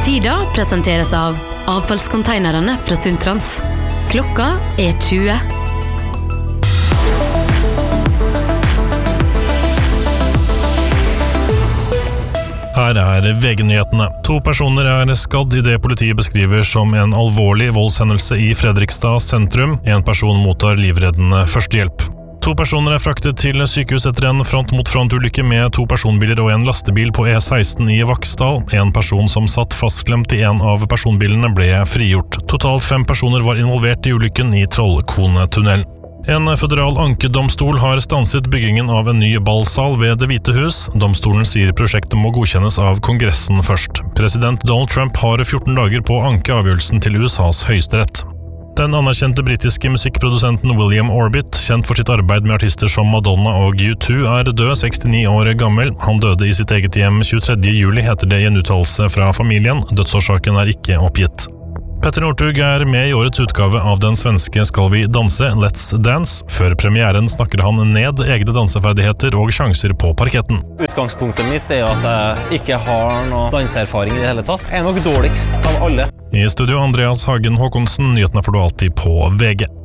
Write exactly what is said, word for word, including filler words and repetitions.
Tida presenteres av avfallskonteinerne fra Sundtrans. Klokka er tjue. Her er V G-nyhetene. To personer er skadd i det politiet beskriver som en alvorlig voldshendelse i Fredrikstad sentrum. En person mottar livreddende førstehjelp. To personer er fraktet til sykehus etter en front-mot-front-ulykke med to personbiler og en lastebil på E seksten i Vaksdal. En person som satt fastklemt i en av personbilene ble frigjort. Totalt fem personer var involvert i ulykken i Trollkonetunnel. En føderal ankedomstol har stanset byggingen av en ny ballsal ved Det hvite hus. Domstolen sier prosjektet må godkjennes av Kongressen først. President Donald Trump har fjorten dager på å anke avgjørelsen til U S A's høyesterett. Den anerkjente britiske musikkprodusenten William Orbit, kjent for sitt arbeid med artister som Madonna og U to, er død, sekstini år gammel. Han døde i sitt eget hjem tjuetredje juli, heter det i en uttalelse fra familien. Dødsårsaken er ikke oppgitt. Petter Northug er med i årets utgave av den svenske Skal vi danse, Let's Dance. Før premieren snakker han ned egne danseferdigheter og sjanser på parketten. Utgangspunktet mitt er at jeg ikke har noe danseerfaring i det hele tatt. Jeg er nok dårligst av alle. I studio Andreas Hagen Håkonsen, nyhetene får du alltid på V G.